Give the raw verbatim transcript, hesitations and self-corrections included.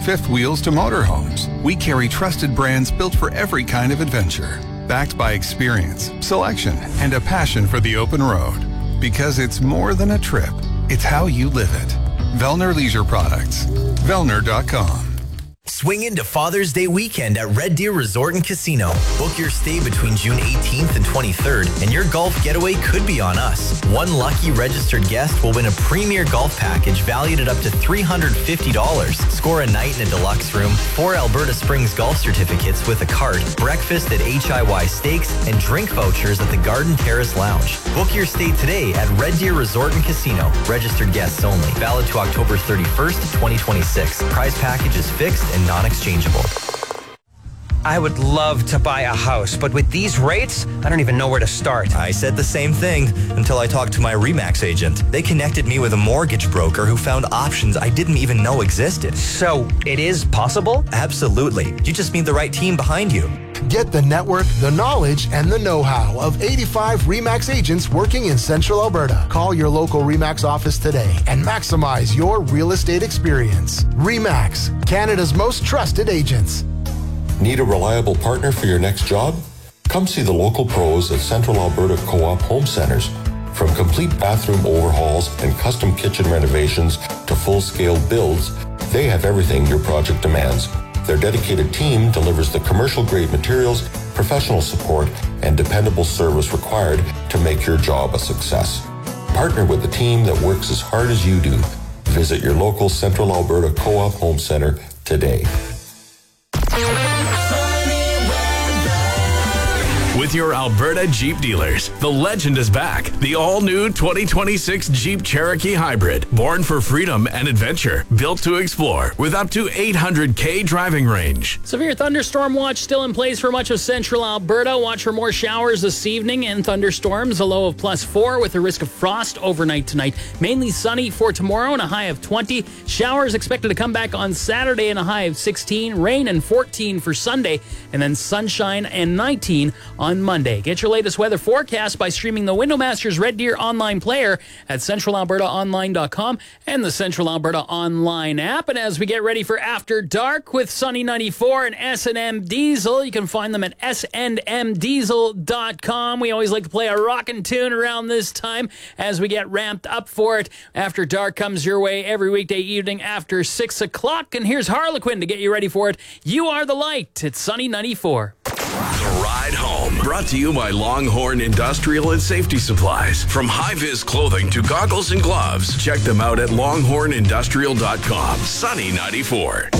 fifth wheels to motorhomes. We carry trusted brands built for every kind of adventure. Backed by experience, selection, and a passion for the open road. Because it's more than a trip, it's how you live it. Vellner Leisure Products. Vellner dot com. Swing into Father's Day weekend at Red Deer Resort and Casino. Book your stay between June eighteenth and twenty-third, and your golf getaway could be on us. One lucky registered guest will win a premier golf package valued at up to three hundred fifty dollars. Score a night in a deluxe room, four Alberta Springs golf certificates with a cart, breakfast at H I Y Steaks, and drink vouchers at the Garden Terrace Lounge. Book your stay today at Red Deer Resort and Casino. Registered guests only. Valid to October thirty-first, twenty twenty-six. Prize package is fixed and non-exchangeable. I would love to buy a house, but with these rates, I don't even know where to start. I said the same thing until I talked to my RE/MAX agent. They connected me with a mortgage broker who found options I didn't even know existed. So, it is possible? Absolutely. You just need the right team behind you. Get the network, the knowledge, and the know-how of eighty-five RE/MAX agents working in Central Alberta. Call your local RE/MAX office today and maximize your real estate experience. RE/MAX, Canada's most trusted agents. Need a reliable partner for your next job? Come see the local pros at Central Alberta Co-op Home Centers. From complete bathroom overhauls and custom kitchen renovations to full-scale builds, they have everything your project demands. Their dedicated team delivers the commercial-grade materials, professional support, and dependable service required to make your job a success. Partner with the team that works as hard as you do. Visit your local Central Alberta Co-op Home Center today. With your Alberta Jeep dealers, the legend is back. The all-new twenty twenty-six Jeep Cherokee Hybrid. Born for freedom and adventure. Built to explore with up to eight hundred K driving range. Severe thunderstorm watch still in place for much of central Alberta. Watch for more showers this evening and thunderstorms. A low of plus four with a risk of frost overnight tonight. Mainly sunny for tomorrow and a high of twenty. Showers expected to come back on Saturday and a high of sixteen. Rain and fourteen for Sunday. And then sunshine and nineteen on On Monday. Get your latest weather forecast by streaming the Windowmasters Red Deer online player at central alberta online dot com and the Central Alberta Online app. And as we get ready for After Dark with Sunny ninety-four and S and M Diesel, you can find them at S and M diesel dot com. We always like to play a rockin' tune around this time as we get ramped up for it. After Dark comes your way every weekday evening after six o'clock. And here's Harlequin to get you ready for it. You Are the Light. It's Sunny ninety-four. The Ride Home, brought to you by Longhorn Industrial and Safety Supplies. From high-vis clothing to goggles and gloves, check them out at longhorn industrial dot com. Sunny ninety-four.